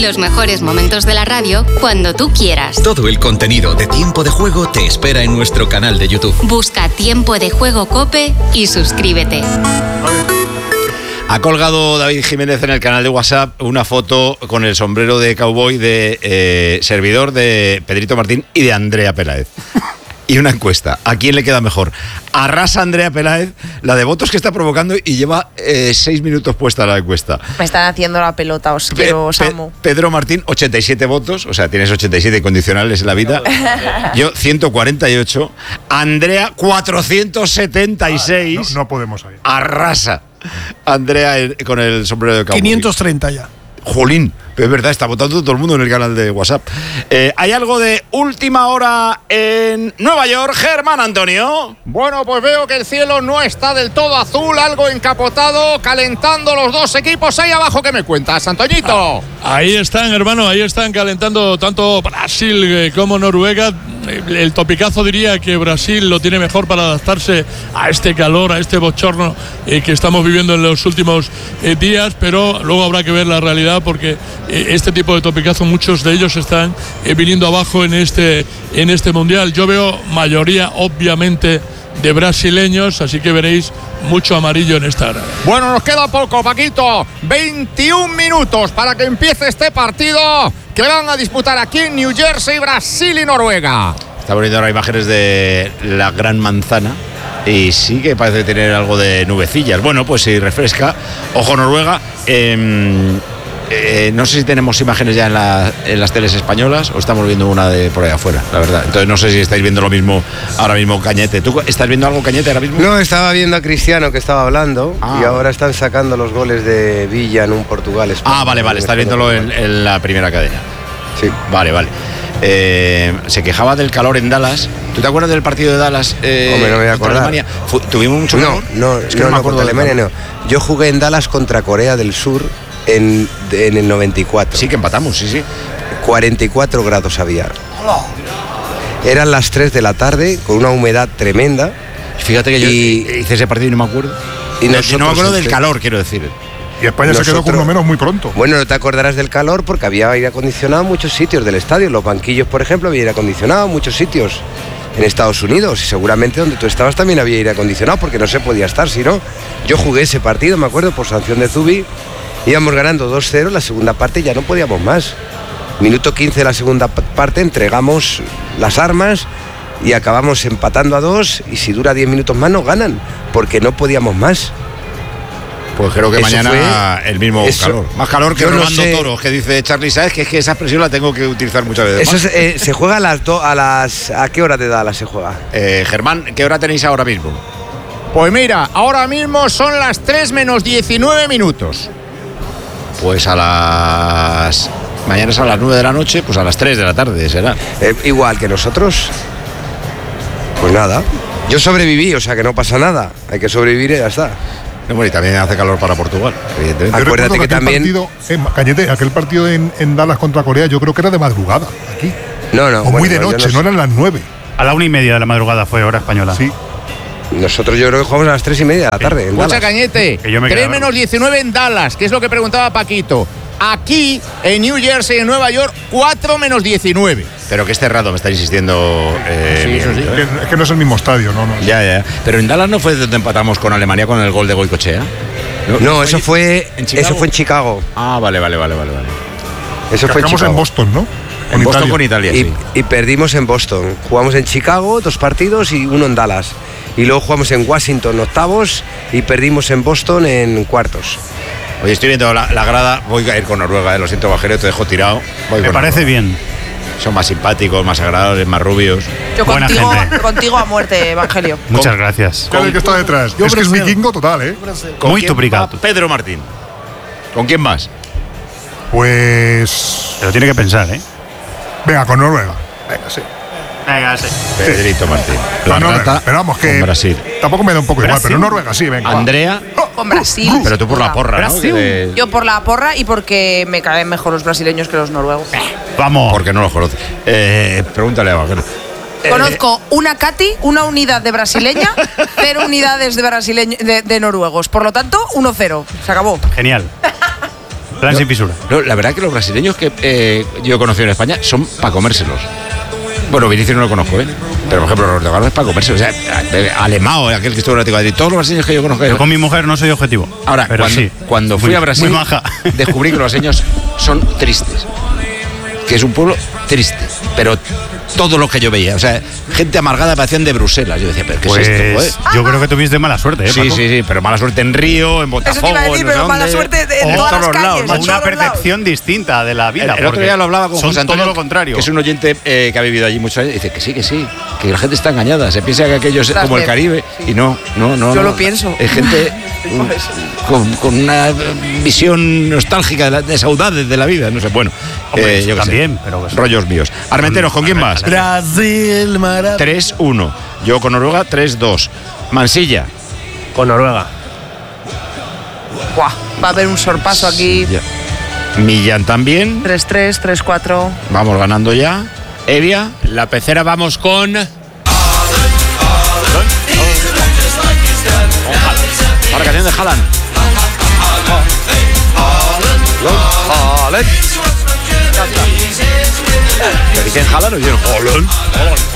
Los mejores momentos de la radio cuando tú quieras. Todo el contenido de Tiempo de Juego te espera en nuestro canal de YouTube. Busca Tiempo de Juego COPE y suscríbete. Ha colgado David Jiménez en el canal de WhatsApp una foto con el sombrero de cowboy de servidor de Pedrito Martín y de Andrea Peláez. Y una encuesta. ¿A quién le queda mejor? Arrasa Andrea Peláez la de votos que está provocando y lleva 6 minutos puesta la encuesta. Me están haciendo la pelota, os quiero, os amo. Pedro Martín, 87 votos, o sea, tienes 87 incondicionales en la vida. Yo, 148. Andrea, 476. No podemos ir. Arrasa Andrea con el sombrero de cowboy. 530 ya. Jolín, es verdad, está votando todo el mundo en el canal de WhatsApp. ¿Hay algo de última hora en Nueva York, Germán Antonio? Bueno, pues veo que el cielo no está del todo azul, algo encapotado, calentando los dos equipos. Ahí abajo, ¿qué me cuentas, Antoñito? Ahí están, hermano, ahí están calentando tanto Brasil como Noruega. El topicazo diría que Brasil lo tiene mejor para adaptarse a este calor, a este bochorno que estamos viviendo en los últimos días, pero luego habrá que ver la realidad porque este tipo de topicazo, muchos de ellos están viniendo abajo en este mundial. Yo veo mayoría, obviamente, de brasileños, así que veréis mucho amarillo en esta hora. Bueno, nos queda poco, Paquito. 21 minutos para que empiece este partido que van a disputar aquí en New Jersey, Brasil y Noruega. Está poniendo ahora imágenes de la Gran Manzana y sí que parece tener algo de nubecillas. Bueno, pues si refresca. Ojo, Noruega. No sé si tenemos imágenes ya en las teles españolas o estamos viendo una de por ahí afuera, la verdad. Entonces no sé si estáis viendo lo mismo ahora mismo, Cañete. ¿Tú estás viendo algo, Cañete, ahora mismo? No, estaba viendo a Cristiano que estaba hablando y ahora están sacando los goles de Villa en un Portugal-España. Vale, estás viéndolo en la primera cadena. Sí. Vale. Se quejaba del calor en Dallas. ¿Tú te acuerdas del partido de Dallas? Hombre, no me voy a acordar. Alemania? ¿Tuvimos mucho calor? No, es que no me acuerdo de Alemania, no. Yo jugué en Dallas contra Corea del Sur en el 94. Sí, que empatamos, sí. 44 grados había. Eran las 3 de la tarde con una humedad tremenda. Fíjate que yo hice ese partido y no me acuerdo. No me acuerdo del calor, quiero decir. Y España se quedó con uno menos muy pronto. Bueno, no te acordarás del calor porque había aire acondicionado en muchos sitios del estadio. Los banquillos, por ejemplo, había aire acondicionado en muchos sitios en Estados Unidos. Y seguramente donde tú estabas también había aire acondicionado porque no se podía estar, si no. Yo jugué ese partido, me acuerdo, por sanción de Zubi. Íbamos ganando 2-0, la segunda parte ya no podíamos más. Minuto 15 de la segunda parte, entregamos las armas y acabamos empatando a 2 y si dura 10 minutos más nos ganan, porque no podíamos más. Pues creo que eso mañana el mismo calor. Más calor que robando toros, que dice Charly, ¿sabes? Que es que esa expresión la tengo que utilizar muchas veces. Eso se juega ¿a qué hora de Dallas se juega? Germán, ¿qué hora tenéis ahora mismo? Pues mira, ahora mismo son las 3 menos 19 minutos. Pues mañana es a las 9 de la noche, pues a las 3 de la tarde será. Igual que nosotros. Pues nada. Yo sobreviví, o sea que no pasa nada. Hay que sobrevivir y ya está. Bueno, y también hace calor para Portugal, evidentemente. Acuérdate que también. Cañete, aquel partido en Dallas contra Corea, yo creo que era de madrugada aquí. No. O muy de noche, no eran las 9. A la 1:30 de la madrugada fue hora española. Sí. Nosotros yo creo que jugamos a las 3:30 de la tarde. Escucha, Cañete, 3 menos 19 en Dallas, que es lo que preguntaba Paquito. Aquí, en New Jersey, en Nueva York, 4 menos 19. Pero que es cerrado, me está insistiendo. Sí. Es que no es el mismo estadio, ¿no? Ya. Pero en Dallas no fue donde empatamos con Alemania con el gol de Goicoechea. No, eso fue en Chicago. Vale. Eso fue en Chicago. En Boston, ¿no? En Boston con Italia, sí. Y perdimos en Boston. Jugamos en Chicago 2 partidos y 1 en Dallas. Y luego jugamos en Washington octavos y perdimos en Boston en cuartos. Oye, estoy viendo la grada, voy a ir con Noruega, lo siento, Bajero, te dejo tirado. Me parece bien. Son más simpáticos, más agradables, más rubios. Yo contigo a muerte, Evangelio. Muchas gracias. ¿Cuál es el que está detrás? Es que es vikingo total, ¿eh? Muy tupricato. Pedro Martín. ¿Con quién más? Pues... Pero tiene que pensar, ¿eh? Venga, con Noruega. Venga, sí. Pedrito Martín. Pero vamos, que Brasil. Tampoco me da un poco igual, pero Noruega sí, venga. Andrea. Con Brasil. Pero tú por la porra, ¿no? Yo por la porra y porque me caen mejor los brasileños que los noruegos. Vamos. Porque no los conoces. Pregúntale a Bajero. Conozco una Cati, una unidad de brasileña, 0 unidades de noruegos. Por lo tanto, 1-0. Se acabó. Genial. Plan sin fisura. No, la verdad que los brasileños que yo he conocido en España son para comérselos. Bueno, Vinicius no lo conozco, ¿eh? Pero, por ejemplo, Roberto Carlos es para comerse. O sea, Alemão, aquel que estuvo en el Atlético de Madrid, todos los brasileños que yo conozco. Yo con mi mujer no soy objetivo. Ahora, pero cuando fui muy, a Brasil, muy maja. descubrí que los brasileños son tristes. Que es un pueblo triste. Pero todo lo que yo veía, o sea, gente amargada parecían de Bruselas. Yo decía, ¿pero qué Pues es esto, joder? yo creo que tuviste mala suerte, ¿eh, Sí, Paco? sí, pero mala suerte en Río, en Eso te Botafogo, iba a decir, en no sé pero mala dónde. suerte en O todas las todos calles. lados, en una todos los lados. percepción distinta de la vida. El otro porque día lo hablaba con son José Antonio, todo lo contrario. que es un oyente que ha vivido allí muchos años, y dice que sí, que la gente está engañada, se piensa que aquello es Las como el de- Caribe, y no. Yo lo pienso. Es gente con una visión nostálgica de saudades de la vida, no sé, bueno. Hombre, yo qué sé. también, pero pues- rollos míos. Armenteros, ¿con quién vas? Brasil, Maradona. 3-1. Yo con Noruega, 3-2. Mansilla. Con Noruega. Buah, va a haber un sorpaso aquí. Ya. Millán también. 3-3, 3-4. Vamos ganando ya. Evia. La pecera vamos con... Para canción de Haaland. ¿Pero dicen Haaland o dicen Haaland?